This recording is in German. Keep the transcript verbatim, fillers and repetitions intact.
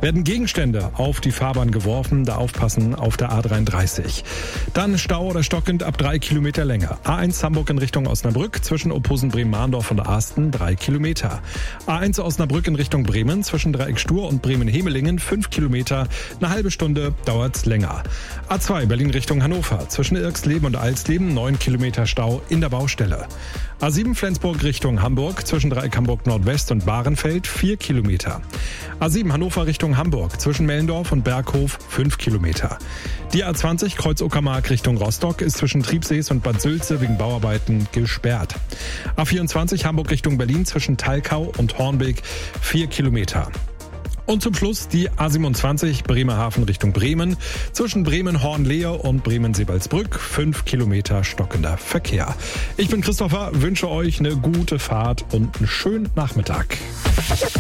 werden Gegenstände auf die Fahrbahn geworfen. Da aufpassen auf der A dreiunddreißig. Dann Stau oder stockend ab drei Kilometer länger. A eins Hamburg in Richtung Osnabrück zwischen Opposen Bremen-Mahndorf und Asten drei Kilometer. A eins Osnabrück in Richtung Bremen zwischen Dreieck Stur und Bremen-Hemelingen fünf Kilometer. Eine halbe Stunde dauert's länger. A zwei Berlin Richtung Hannover zwischen Irxleben und Alsleben neun Kilometer Stau in der Baustelle. A sieben Flensburg Richtung Hamburg zwischen Dreieck Hamburg Nordwest und Bahrenfeld vier Kilometer. A sieben Hannover Richtung Hamburg zwischen Mellendorf und Berghof fünf Kilometer. Die A zwanzig Kreuz Uckermark Richtung Rostock ist zwischen Triebsees und Bad Sülze wegen Bauarbeiten gesperrt. A vierundzwanzig Hamburg Richtung Berlin zwischen Thalkau und Hornbeek vier Kilometer. Und zum Schluss die A siebenundzwanzig Bremerhaven Richtung Bremen zwischen Bremen-Hornlehe und Bremen-Sebalsbrück fünf Kilometer stockender Verkehr. Ich bin Christopher, wünsche euch eine gute Fahrt und einen schönen Nachmittag.